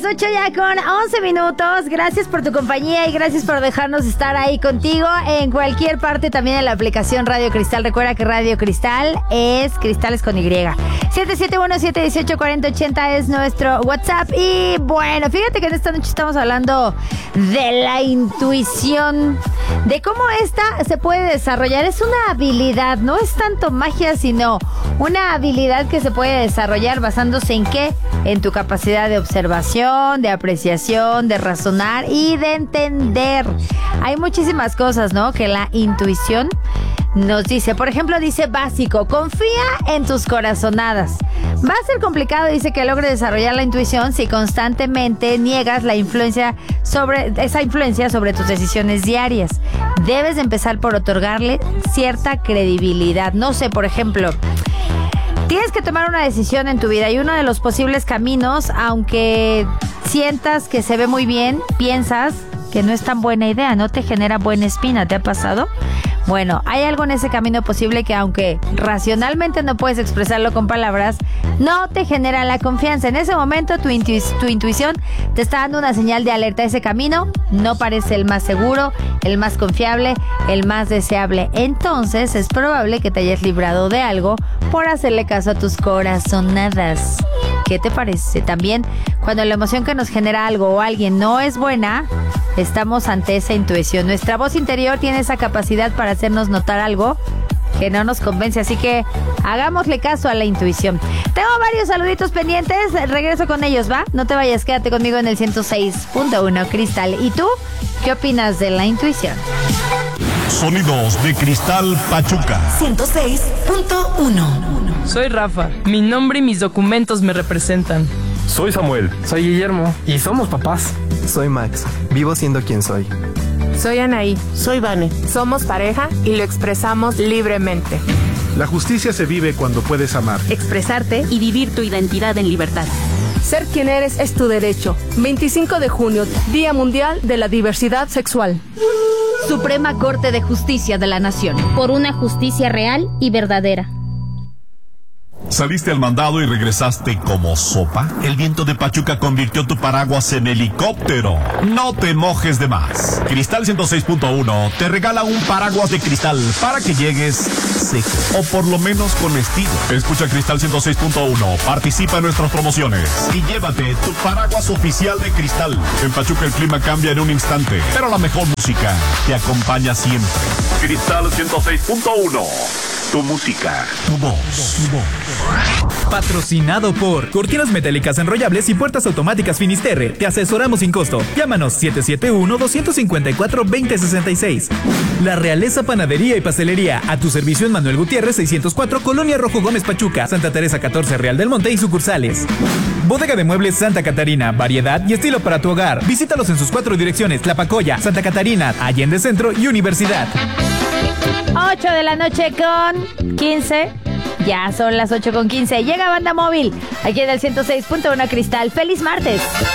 las 8 ya con 11 minutos. Gracias por tu compañía y gracias por dejarnos estar ahí contigo en cualquier parte, también en la aplicación Radio Cristal. Recuerda que Radio Cristal es Cristales con Y. 771-718-4080 es nuestro WhatsApp. Y bueno, fíjate que en esta noche estamos hablando de la intuición, de cómo esta se puede desarrollar. Es una habilidad, no es tanto magia, sino una habilidad que se puede desarrollar basándose en ¿qué? En tu capacidad de observación, de apreciación, de razonar y de entender. Hay muchísimas cosas, ¿no?, que la intuición nos dice. Por ejemplo, dice básico: confía en tus corazonadas. Va a ser complicado, dice, que logre desarrollar la intuición si constantemente niegas la influencia sobre tus decisiones diarias. Debes de empezar por otorgarle cierta credibilidad. No sé, por ejemplo, tienes que tomar una decisión en tu vida y uno de los posibles caminos, aunque sientas que se ve muy bien, piensas que no es tan buena idea, no te genera buena espina. ¿Te ha pasado? Bueno, hay algo en ese camino posible que, aunque racionalmente no puedes expresarlo con palabras, no te genera la confianza. En ese momento tu intuición te está dando una señal de alerta. Ese camino no parece el más seguro, el más confiable, el más deseable. Entonces es probable que te hayas librado de algo por hacerle caso a tus corazonadas. ¿Qué te parece? También, cuando la emoción que nos genera algo o alguien no es buena, estamos ante esa intuición. Nuestra voz interior tiene esa capacidad para hacernos notar algo que no nos convence, así que hagámosle caso a la intuición. Tengo varios saluditos pendientes, regreso con ellos, ¿va? No te vayas, quédate conmigo en el 106.1 Cristal. ¿Y tú? ¿Qué opinas de la intuición? Sonidos de Cristal Pachuca 106.1. Soy Rafa, mi nombre y mis documentos me representan. Soy Samuel. Soy Guillermo. Y somos papás. Soy Max, vivo siendo quien soy. Soy Anaí. Soy Vane. Somos pareja y lo expresamos libremente. La justicia se vive cuando puedes amar, expresarte y vivir tu identidad en libertad. Ser quien eres es tu derecho. 25 de junio, Día Mundial de la Diversidad Sexual. Suprema Corte de Justicia de la Nación. Por una justicia real y verdadera. ¿Saliste al mandado y regresaste como sopa? El viento de Pachuca convirtió tu paraguas en helicóptero. No te mojes de más. Cristal 106.1 te regala un paraguas de cristal para que llegues seco, o por lo menos con estilo. Escucha Cristal 106.1, participa en nuestras promociones y llévate tu paraguas oficial de Cristal. En Pachuca el clima cambia en un instante, pero la mejor música te acompaña siempre. Cristal 106.1. Tu música, tu voz, tu voz. Patrocinado por Cortinas Metálicas Enrollables y Puertas Automáticas Finisterre. Te asesoramos sin costo. Llámanos 771-254-2066. La Realeza Panadería y Pastelería. A tu servicio en Manuel Gutiérrez 604, Colonia Rojo Gómez Pachuca, Santa Teresa 14, Real del Monte y sucursales. Bodega de Muebles Santa Catarina. Variedad y estilo para tu hogar. Visítalos en sus 4 direcciones: Tlapacoya, Santa Catarina, Allende Centro y Universidad. 8 de la noche con 15. Ya son las 8 con 15. Llega Banda Móvil aquí en el 106.1 Cristal. ¡Feliz martes!